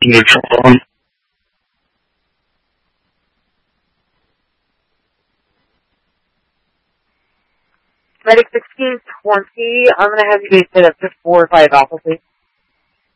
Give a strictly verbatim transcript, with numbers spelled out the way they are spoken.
Neutral on. Medic sixteen twenty, I'm going to have you guys set up to four or five Alpha, please.